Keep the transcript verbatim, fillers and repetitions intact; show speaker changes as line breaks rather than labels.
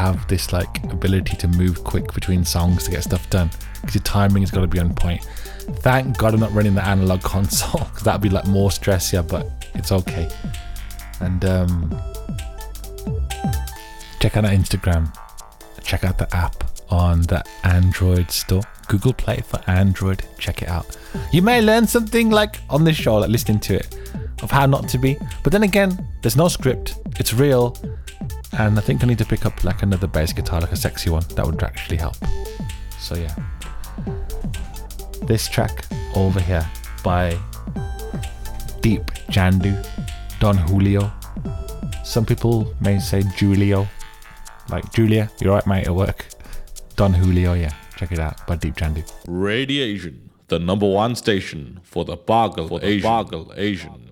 have this like ability to move quick between songs to get stuff done, because your timing has got to be on point. Thank God I'm not running the analog console, because that'd be like more stress, yeah, but it's okay. And um, check out our Instagram, check out the app on the Android store, Google Play for Android, check it out. You may learn something like on this show, like listening to it, of how not to be, but then again, there's no script, it's real, and I think I need to pick up like another bass guitar, like a sexy one, that would actually help. So yeah, this track over here by Deep Jandu, Don Julio, some people may say Julio, like Julia, you're right mate at work. Don Julio, yeah, check it out by Deep Jandu.
Radiation, the number one station for the Boggle Asian. Boggle Asian.